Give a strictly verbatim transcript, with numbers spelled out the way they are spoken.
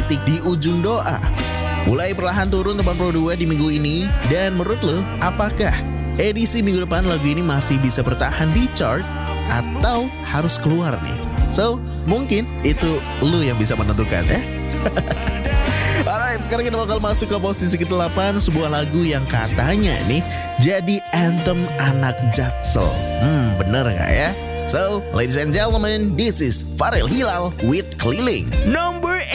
titik di ujung doa. Mulai perlahan turun tempat Pro dua di minggu ini. Dan menurut lo, apakah edisi minggu depan lagu ini masih bisa bertahan di chart atau harus keluar nih? So, mungkin itu lu yang bisa menentukan ya. Alright, sekarang kita bakal masuk ke posisi kedelapan, sebuah lagu yang katanya nih jadi anthem anak Jaksel. Hmm, bener gak ya? So, ladies and gentlemen, this is Farel Hilal with Keliling. Number